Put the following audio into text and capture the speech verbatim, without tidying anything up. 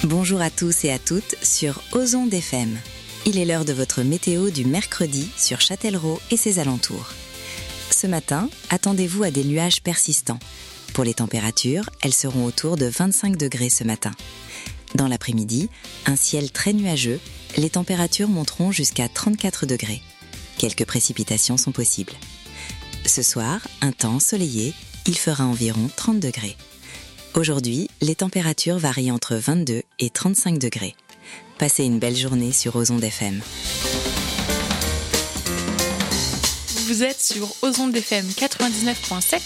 Bonjour à tous et à toutes sur Ozon F M. Il est l'heure de votre météo du mercredi sur Châtellerault et ses alentours. Ce matin, attendez-vous à des nuages persistants. Pour les températures, elles seront autour de vingt-cinq degrés ce matin. Dans l'après-midi, un ciel très nuageux, les températures monteront jusqu'à trente-quatre degrés. Quelques précipitations sont possibles. Ce soir, un temps ensoleillé, il fera environ trente degrés. Aujourd'hui, les températures varient entre vingt-deux et trente-cinq degrés. Passez une belle journée sur Ozon F M. Vous êtes sur Ozon F M quatre-vingt-dix-neuf virgule sept.